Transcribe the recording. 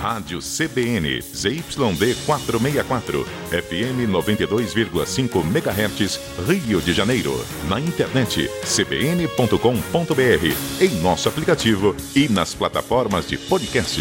Rádio CBN, ZYD 464, FM 92,5 MHz, Rio de Janeiro. Na internet, cbn.com.br, em nosso aplicativo e nas plataformas de podcast.